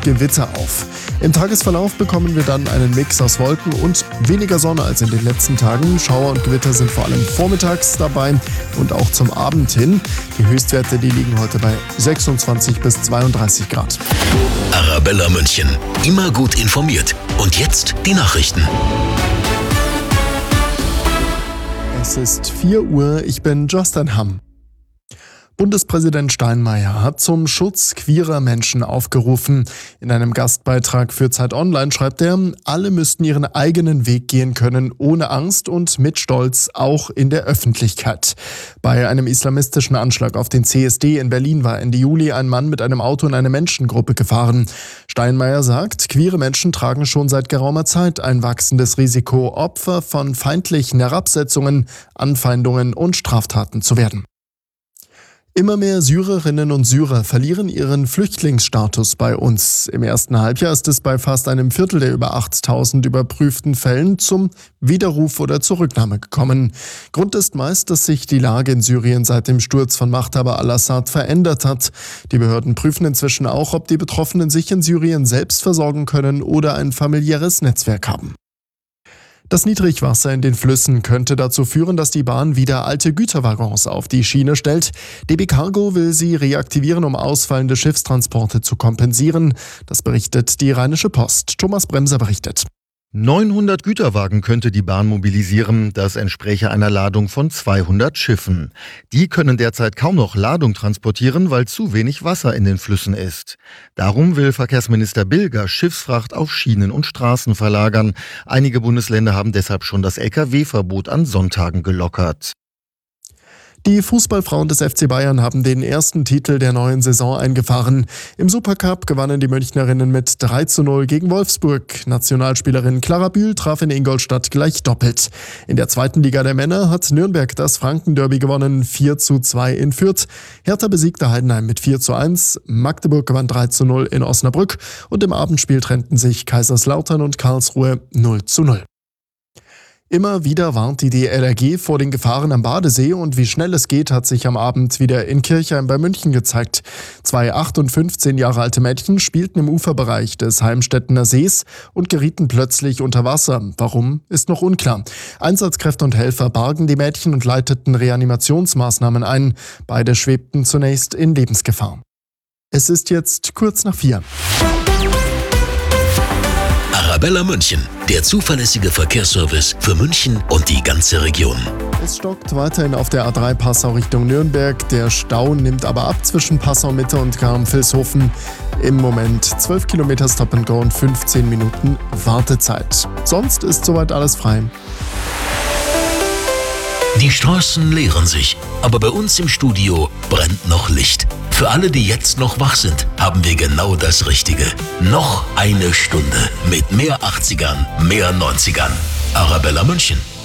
Gewitter auf. Im Tagesverlauf bekommen wir dann einen Mix aus Wolken und weniger Sonne als in den letzten Tagen. Schauer und Gewitter sind vor allem vormittags dabei und auch zum Abend hin. Die Höchstwerte, die liegen heute bei 26 bis 32 Grad. Arabella München, immer gut informiert. Und jetzt die Nachrichten. Es ist 4 Uhr, ich bin Justin Hamm. Bundespräsident Steinmeier hat zum Schutz queerer Menschen aufgerufen. In einem Gastbeitrag für Zeit Online schreibt er, alle müssten ihren eigenen Weg gehen können, ohne Angst und mit Stolz, auch in der Öffentlichkeit. Bei einem islamistischen Anschlag auf den CSD in Berlin war Ende Juli ein Mann mit einem Auto in eine Menschengruppe gefahren. Steinmeier sagt, queere Menschen tragen schon seit geraumer Zeit ein wachsendes Risiko, Opfer von feindlichen Herabsetzungen, Anfeindungen und Straftaten zu werden. Immer mehr Syrerinnen und Syrer verlieren ihren Flüchtlingsstatus bei uns. Im ersten Halbjahr ist es bei fast einem Viertel der über 8.000 überprüften Fällen zum Widerruf oder zur Rücknahme gekommen. Grund ist meist, dass sich die Lage in Syrien seit dem Sturz von Machthaber al-Assad verändert hat. Die Behörden prüfen inzwischen auch, ob die Betroffenen sich in Syrien selbst versorgen können oder ein familiäres Netzwerk haben. Das Niedrigwasser in den Flüssen könnte dazu führen, dass die Bahn wieder alte Güterwaggons auf die Schiene stellt. DB Cargo will sie reaktivieren, um ausfallende Schiffstransporte zu kompensieren. Das berichtet die Rheinische Post. Thomas Bremser berichtet. 900 Güterwagen könnte die Bahn mobilisieren. Das entspräche einer Ladung von 200 Schiffen. Die können derzeit kaum noch Ladung transportieren, weil zu wenig Wasser in den Flüssen ist. Darum will Verkehrsminister Bilger Schiffsfracht auf Schienen und Straßen verlagern. Einige Bundesländer haben deshalb schon das Lkw-Verbot an Sonntagen gelockert. Die Fußballfrauen des FC Bayern haben den ersten Titel der neuen Saison eingefahren. Im Supercup gewannen die Münchnerinnen mit 3:0 gegen Wolfsburg. Nationalspielerin Clara Bühl traf in Ingolstadt gleich doppelt. In der zweiten Liga der Männer hat Nürnberg das Franken-Derby gewonnen, 4:2 in Fürth. Hertha besiegte Heidenheim mit 4:1. Magdeburg gewann 3:0 in Osnabrück. Und im Abendspiel trennten sich Kaiserslautern und Karlsruhe 0:0. Immer wieder warnt die DLRG vor den Gefahren am Badesee und wie schnell es geht, hat sich am Abend wieder in Kirchheim bei München gezeigt. 2 8 und 15 Jahre alte Mädchen spielten im Uferbereich des Heimstedtener Sees und gerieten plötzlich unter Wasser. Warum, ist noch unklar. Einsatzkräfte und Helfer bargen die Mädchen und leiteten Reanimationsmaßnahmen ein. Beide schwebten zunächst in Lebensgefahr. Es ist jetzt kurz nach 4. Arabella München, der zuverlässige Verkehrsservice für München und die ganze Region. Es stockt weiterhin auf der A3 Passau Richtung Nürnberg. Der Stau nimmt aber ab zwischen Passau Mitte und Garm-Vilshofen. Im Moment 12 Kilometer Stop and Go und 15 Minuten Wartezeit. Sonst ist soweit alles frei. Die Straßen leeren sich, aber bei uns im Studio brennt noch Licht. Für alle, die jetzt noch wach sind, haben wir genau das Richtige. Noch eine Stunde mit mehr 80ern, mehr 90ern. Arabella München.